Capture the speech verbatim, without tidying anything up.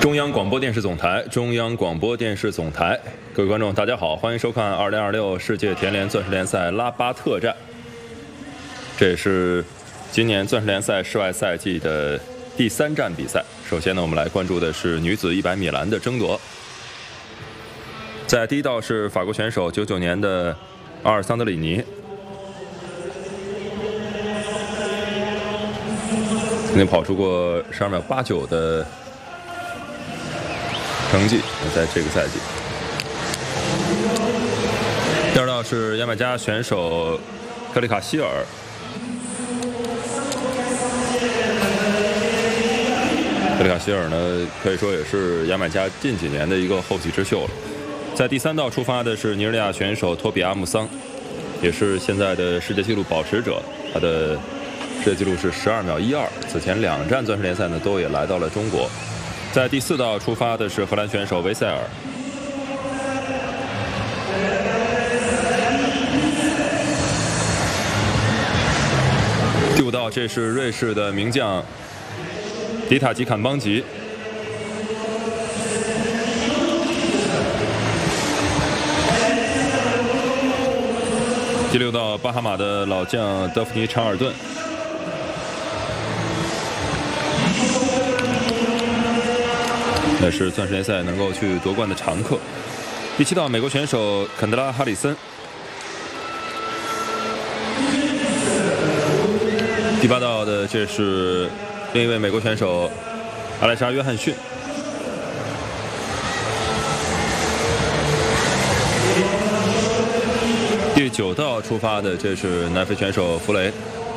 中央广播电视总台，中央广播电视总台，各位观众，大家好，欢迎收看二零二六世界田联钻石联赛拉巴特站。这也是今年钻石联赛室外赛季的第三站比赛。首先呢，我们来关注的是女子一百米栏的争夺。在第一道是法国选手九九年的阿尔桑德里尼，曾经跑出过十二秒八九的成绩，在这个赛季。第二道是牙买加选手克里卡希尔，克里卡希尔呢，可以说也是牙买加近几年的一个后起之秀了。在第三道出发的是尼日利亚选手托比阿穆桑，也是现在的世界纪录保持者，他的世界纪录是十二秒一二。此前两站钻石联赛呢，都也来到了中国。在第四道出发的是荷兰选手维塞尔，第五道这是瑞士的名将迪塔吉坎邦吉，第六道巴哈马的老将德弗尼查尔顿。那是钻石联赛能够去夺冠的常客。第七道，美国选手肯德拉·哈里森。第八道的这是另一位美国选手阿莱莎·约翰逊。第九道出发的这是南非选手弗雷。